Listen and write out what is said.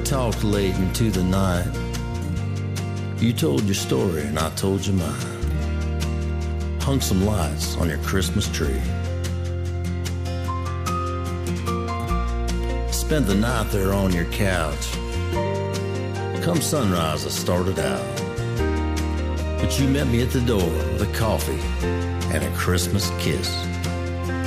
talked late into the night. You told your story and I told you mine. Hung some lights on your Christmas tree. Spent the night there on your couch. Come sunrise I started out, but you met me at the door with a coffee and a Christmas kiss.